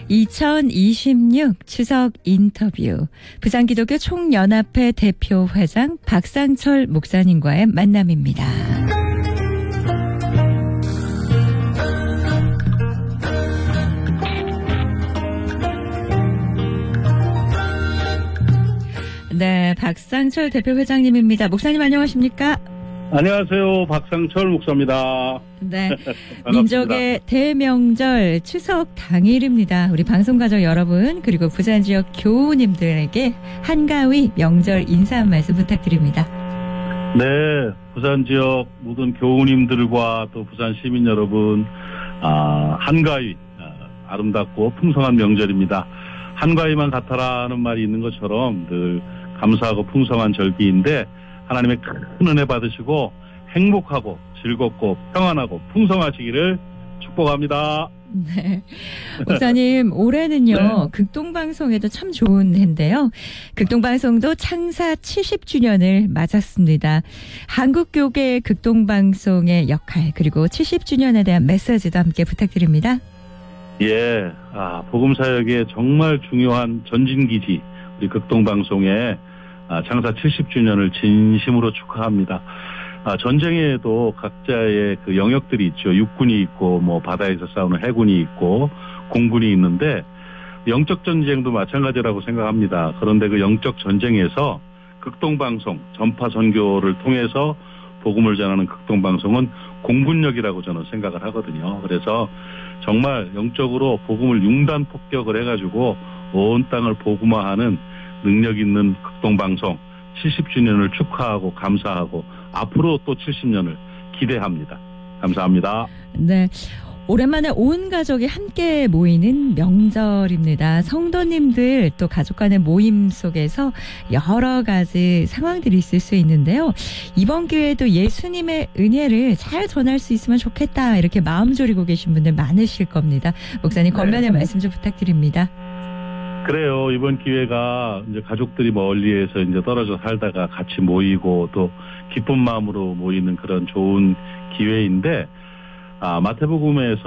2026 추석 인터뷰 부산기독교 총연합회 대표 회장 박상철 목사님과의 만남입니다. 네, 박상철 대표 회장님입니다. 목사님 안녕하십니까? 안녕하세요. 박상철 목사입니다. 네, 민족의 대명절 추석 당일입니다. 우리 방송가족 여러분 그리고 부산 지역 교우님들에게 한가위 명절 인사 한 말씀 부탁드립니다. 네, 부산 지역 모든 교우님들과 또 부산 시민 여러분, 한가위 아름답고 풍성한 명절입니다. 한가위만 같아라는 말이 있는 것처럼 늘 감사하고 풍성한 절기인데 하나님의 큰 은혜 받으시고 행복하고 즐겁고 평안하고 풍성하시기를 축복합니다. 네, 목사님 올해는요 네. 극동방송에도 참 좋은 해인데요. 극동방송도 창사 70주년을 맞았습니다. 한국교계 극동방송의 역할 그리고 70주년에 대한 메시지도 함께 부탁드립니다. 예, 복음사역의 정말 중요한 전진기지 우리 극동방송의 창사 70주년을 진심으로 축하합니다. 전쟁에도 각자의 그 영역들이 있죠. 육군이 있고 뭐 바다에서 싸우는 해군이 있고 공군이 있는데 영적 전쟁도 마찬가지라고 생각합니다. 그런데 그 영적 전쟁에서 극동방송 전파 선교를 통해서 복음을 전하는 극동방송은 공군력이라고 저는 생각을 하거든요. 그래서 정말 영적으로 복음을 융단 폭격을 해가지고 온 땅을 복음화하는 능력 있는 극동방송 70주년을 축하하고 감사하고 앞으로 또 70년을 기대합니다. 감사합니다. 네. 오랜만에 온 가족이 함께 모이는 명절입니다. 성도님들 또 가족 간의 모임 속에서 여러 가지 상황들이 있을 수 있는데요. 이번 기회에도 예수님의 은혜를 잘 전할 수 있으면 좋겠다 이렇게 마음 졸이고 계신 분들 많으실 겁니다. 목사님 권면의 말씀 좀 부탁드립니다. 그래요. 이번 기회가 이제 가족들이 멀리에서 이제 떨어져 살다가 같이 모이고 또 기쁜 마음으로 모이는 그런 좋은 기회인데 마태복음에서